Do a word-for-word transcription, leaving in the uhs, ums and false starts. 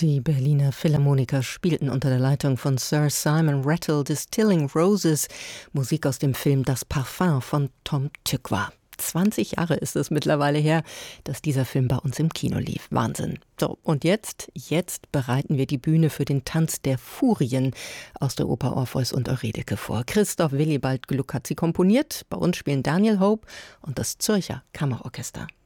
Die Berliner Philharmoniker spielten unter der Leitung von Sir Simon Rattle Distilling Roses Musik aus dem Film Das Parfum von Tom Tykwer. zwanzig Jahre ist es mittlerweile her, dass dieser Film bei uns im Kino lief. Wahnsinn. So, und jetzt, jetzt bereiten wir die Bühne für den Tanz der Furien aus der Oper Orpheus und Eurydike vor. Christoph Willibald Gluck hat sie komponiert. Bei uns spielen Daniel Hope und das Zürcher Kammerorchester.